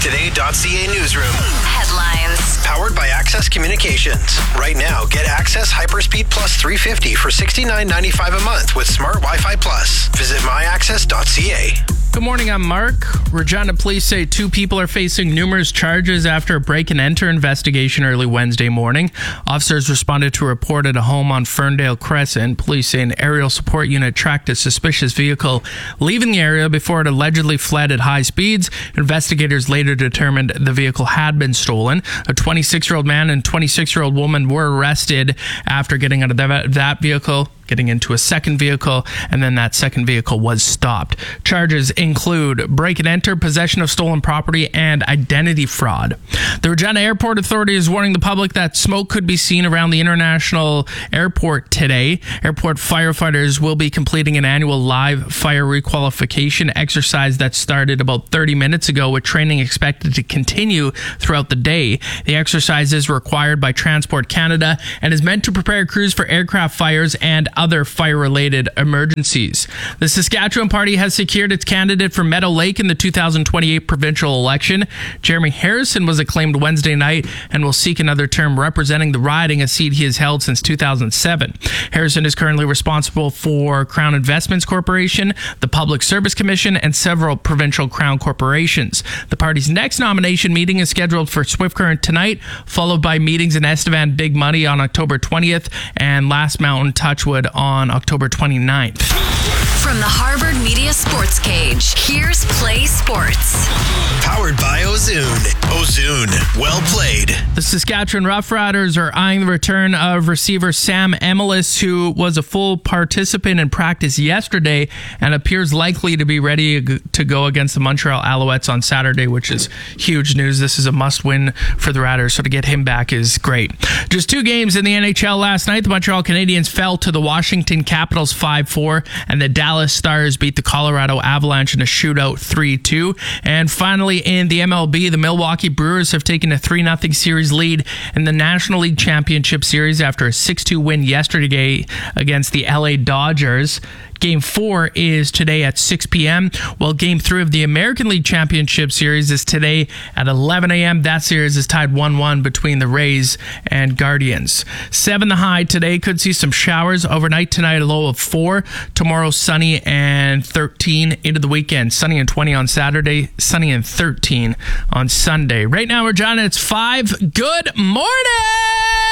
Today.ca newsroom. Headlines. Powered by Access Communications. Right now, get Access Hyperspeed Plus 350 for $69.95 a month with Smart Wi-Fi Plus. Visit myaccess.ca. Good morning, I'm Mark. Regina police say 2 people are facing numerous charges after a break-and-enter investigation early Wednesday morning. Officers responded to a report at a home on Ferndale Crescent. Police say an aerial support unit tracked a suspicious vehicle leaving the area before it allegedly fled at high speeds. Investigators later determined the vehicle had been stolen. A 26-year-old man and 26-year-old woman were arrested after getting out of that vehicle, getting into a second vehicle, and then that second vehicle was stopped. Charges include break and enter, possession of stolen property, and identity fraud. The Regina Airport Authority is warning the public that smoke could be seen around the international airport today. Airport firefighters will be completing an annual live fire requalification exercise that started about 30 minutes ago, with training expected to continue throughout the day. The exercise is required by Transport Canada and is meant to prepare crews for aircraft fires and other fire-related emergencies. The Saskatchewan Party has secured its candidate for Meadow Lake in the 2028 provincial election. Jeremy Harrison was acclaimed Wednesday night and will seek another term representing the riding, a seat he has held since 2007. Harrison is currently responsible for Crown Investments Corporation, the Public Service Commission, and several provincial Crown corporations. The party's next nomination meeting is scheduled for Swift Current tonight, followed by meetings in Estevan Big Money on October 20th and Last Mountain Touchwood on October 29th. From the Harvard Media Sports Cage, here's Play Sports. Powered by Ozoon. Ozoon. Well played. The Saskatchewan Roughriders are eyeing the return of receiver Sam Emelis, who was a full participant in practice yesterday and appears likely to be ready to go against the Montreal Alouettes on Saturday, which is huge news. This is a must-win for the Riders, so to get him back is great. Just 2 games in the NHL last night. The Montreal Canadiens fell to the Washington Capitals 5-4, and the Dallas Stars beat the Colorado Avalanche in a shootout 3-2. And finally, in the MLB, the Milwaukee Brewers have taken a 3-0 series lead in the National League Championship Series after a 6-2 win yesterday against the LA Dodgers. Game 4 is today at 6 p.m., while Game 3 of the American League Championship Series is today at 11 a.m. That series is tied 1-1 between the Rays and Guardians. 7 the high today. Could see some showers overnight tonight, a low of 4. Tomorrow, sunny and 13 into the weekend. Sunny and 20 on Saturday, sunny and 13 on Sunday. Right now, Regina, it's 5. Good morning!